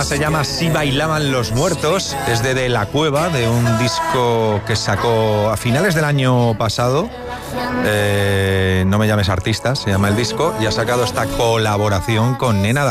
se llama Si bailaban los muertos, es de La Cueva, de un disco que sacó a finales del año pasado. No me llames artista, se llama el disco, y ha sacado esta colaboración con Nena